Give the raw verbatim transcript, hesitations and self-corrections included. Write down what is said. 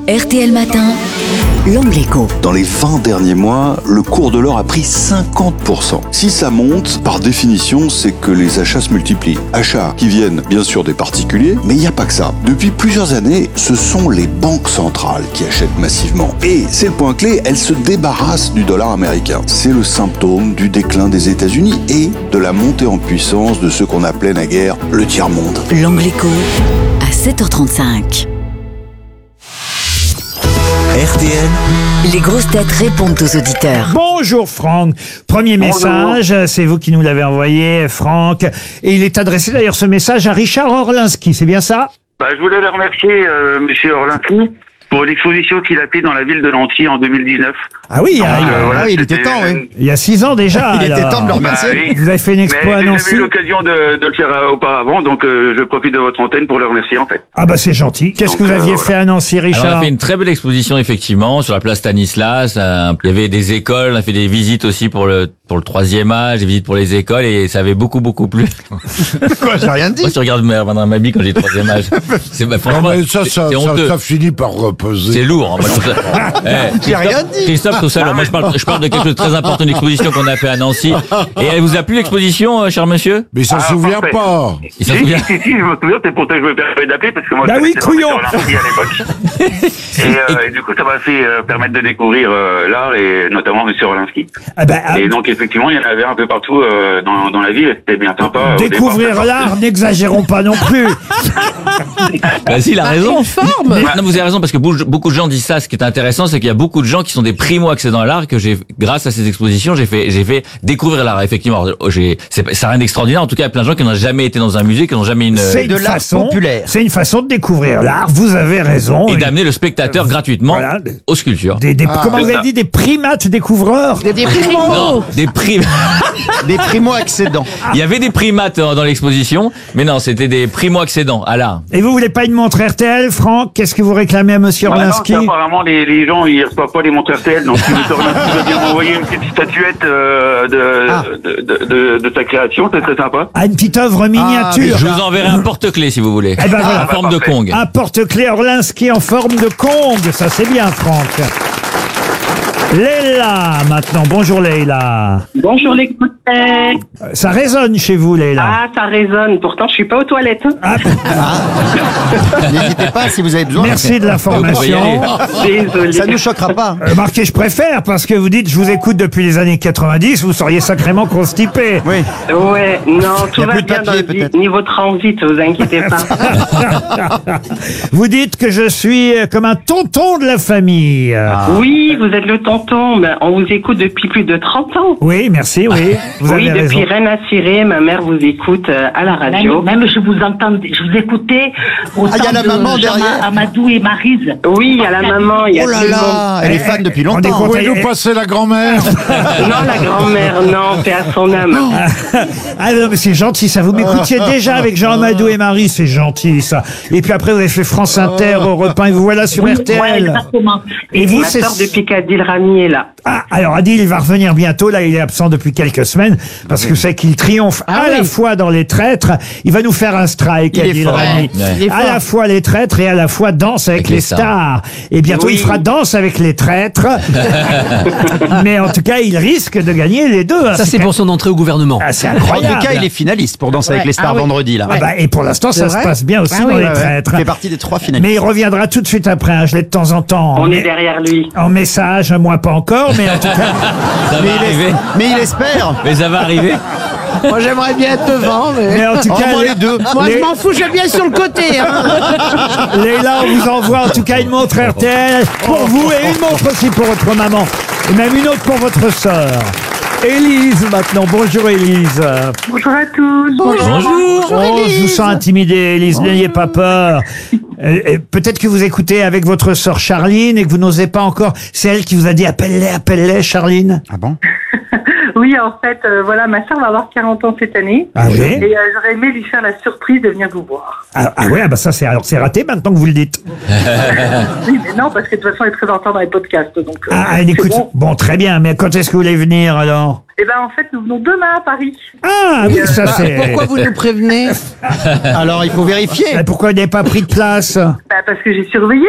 R T L Matin, l'Angle Écho. Dans les vingt derniers mois, le cours de l'or a pris cinquante pour cent. Si ça monte, par définition, c'est que les achats se multiplient. Achats qui viennent bien sûr des particuliers, mais il n'y a pas que ça. Depuis plusieurs années, ce sont les banques centrales qui achètent massivement. Et c'est le point clé, elles se débarrassent du dollar américain. C'est le symptôme du déclin des États-Unis et de la montée en puissance de ce qu'on appelait naguère le tiers-monde. L'Angle Écho, à sept heures trente-cinq. R T L. Les grosses têtes répondent aux auditeurs. Bonjour Franck. Premier message, c'est vous qui nous l'avez envoyé, Franck. Et il est adressé d'ailleurs ce message à Richard Orlinski, c'est bien ça? Bah, je voulais le remercier, euh, Monsieur Orlinski, pour l'exposition qu'il a fait dans la ville de Nancy en deux mille dix-neuf. Ah oui, Donc, il, y a, euh, voilà, oui, il était c'était- temps, oui. il y a six ans déjà. Il était alors. temps de le remercier. Bah, oui. Vous avez fait une expo Mais à j'ai Nancy. jamais eu l'occasion de, de le faire euh, auparavant, donc euh, je profite de votre antenne pour le remercier en fait. Ah bah c'est gentil. Qu'est-ce Donc, que vous aviez euh, fait à Nancy, Alors, on Richard? a fait une très belle exposition effectivement sur la place Stanislas. Euh, Il y avait des écoles, on a fait des visites aussi pour le pour le troisième âge, des visites pour les écoles et ça avait beaucoup beaucoup plu. Quoi, j'ai rien dit. Moi, tu regardes Bernard Mabie quand j'ai le troisième âge. C'est bah, Non franchement, mais ça, c'est- ça, c'est ça, honteux. ça finit par reposer. C'est lourd. Hein, moi, je trouve ça- Eh, J'ai rien Christophe- dit. Christophe, tout ça. Alors, moi, je parle, je parle de quelque chose de très important, une exposition qu'on a fait à Nancy. Et elle vous a plu l'exposition, euh, cher monsieur? Mais ça Ah, se souvient parfait. pas. Il s'en Si, souvient. si, si, si, je me souviens, c'est pour ça que je me permets d'appeler, parce que moi Bah je oui, connaissais couillon. Monsieur Orlinski à l'époque. Et, euh, et du coup, ça m'a fait euh, permettre de découvrir euh, l'art et notamment Monsieur Orlinski. Ah bah, ah, Et donc effectivement, il y en avait un peu partout euh, dans, dans la ville, et c'était bien sympa. Au découvrir départ, l'art, n'exagérons pas non plus. Bah si, il a raison. Mais- non, vous avez raison parce que beaucoup beaucoup de gens disent ça. Ce qui est intéressant, c'est qu'il y a beaucoup de gens qui sont des primo-accédants à l'art que j'ai, grâce à ces expositions, j'ai fait, j'ai fait découvrir l'art. Effectivement, Alors, j'ai, c'est, ça n'a rien d'extraordinaire. En tout cas, il y a plein de gens qui n'ont jamais été dans un musée, qui n'ont jamais une C'est de une l'art façon, populaire. c'est une façon de découvrir l'art. Vous avez raison. et d'amener le spectateur gratuitement Voilà. aux sculptures. Des, des, comment vous c'est avez ça. dit, des primates découvreurs. Des Non, des primes. Des primo-accédants. Il y avait des primates dans, dans l'exposition, mais non, c'était des primo-accédants à l'art. Et vous voulez pas une montre R T L, Franck? Qu'est-ce que vous réclamez à Monsieur Bah non, Orlinski? ça, apparemment, les, les gens, ils reçoivent pas les montres R T L, donc si Monsieur Orlinski veut bien m'envoyer une petite statuette euh, de, Ah. de, de, de, de sa création, c'est très sympa. Ah, une petite œuvre miniature. Je vous enverrai un porte-clés si vous voulez. Eh ben voilà. en forme de Parfait. Kong. Un porte-clés Orlinski en forme de Kong. Ça, c'est bien, Franck. Leila, maintenant. Bonjour, Leila. Bonjour les grosses têtes. Euh, Ça résonne chez vous, Leila. Ah, ça résonne. Pourtant, je suis pas aux toilettes. Ah, N'hésitez pas si vous avez besoin. merci de Vous l'information. pourriez Désolée. Ça nous choquera pas. Euh, Marquez, je préfère, parce que vous dites, je vous écoute depuis les années quatre-vingt-dix, vous seriez sacrément constipé. Oui. Ouais, non, tout Y a va plus de bien papier, dans le peut-être. niveau transit, vous inquiétez pas. Vous dites que je suis euh, comme un tonton de la famille. Euh, Oui, vous êtes le tonton. mais on vous écoute depuis plus de trente ans. Oui, merci, oui. Vous oui, avez depuis raison. Rennes à Ciré, ma mère vous écoute euh, à la radio. Même, même je vous entendais, je vous écoutais au Ah, il y a temps la de maman Jean derrière. Amadou et Maryse. Oui, il y a la maman, il y a Oh là tout le monde. là, elle est fan depuis On est longtemps. content. Pouvez-nous passer la grand-mère? Non, la grand-mère, non, c'est à son âme. Ah non, mais c'est gentil, ça. Vous m'écoutiez déjà avec Jean Amadou et Marie, c'est gentil, ça. Et puis après, vous avez fait France Inter, Europe un, et vous voilà sur Oui, R T ouais, L. exactement. Et vous, Ma c'est... sœur depuis qu'Adil Rami est là. Ah, alors Adil, il va revenir bientôt. Là, il est absent depuis quelques semaines parce que c'est qu'il triomphe à la fois dans Les Traîtres. Il va nous faire un strike, Il est Adil fort. Rami. Ouais. Il est À fort. la fois Les Traîtres et à la fois Danse avec, Avec les les stars. stars. Et bientôt, Oui. il fera Danse avec les Traîtres. Mais en tout cas, il risque de gagner les deux. Ça, c'est pour son entrée au gouvernement. Ah, c'est En incroyable. tout cas, il est finaliste pour Danser avec les stars Ah oui. vendredi, là. Ah bah, et pour l'instant, ça se passe bien aussi Ah dans oui, Les ouais, ouais. Traîtres. Il fait partie des trois finalistes. Mais il reviendra tout de suite après. Hein. Je l'ai de temps en temps. On en, est derrière lui. en message, moi pas encore, mais en tout cas. Ça va arriver. Mais il espère. Mais ça va arriver. Moi, j'aimerais bien être devant, mais... Mais en tout Oh, cas, moi, les deux. Moi, les- je m'en fous, je viens sur le côté. Hein. Leïla, on vous envoie en tout cas une montre R T L pour vous et une montre aussi pour votre maman. Et même une autre pour votre sœur. Élise maintenant. Bonjour Élise. Bonjour à tous. Bonjour. Oh, je vous sens intimidée Élise, n'ayez pas peur. Euh, euh, Peut-être que vous écoutez avec votre sœur Charline et que vous n'osez pas encore. C'est elle qui vous a dit appelle-les, appelle-les Charline. Ah bon? Oui, en fait, euh, voilà, ma sœur va avoir quarante ans cette année. Ah oui. Et euh, j'aurais aimé lui faire la surprise de venir vous voir. Ah, ah ouais, ah bah ça c'est alors c'est raté maintenant que vous le dites. Oui, mais non, parce que de toute façon, elle est très en retard dans les podcasts. Donc, euh, Ah, elle c'est écoute. bon. Bon, très bien, mais quand est-ce que vous voulez venir alors? Eh ben, en fait, nous venons demain à Paris. Ah oui, ça c'est. Pourquoi vous nous prévenez? Alors, il faut vérifier. Pourquoi vous n'avez pas pris de place? Bah, parce que j'ai surveillé.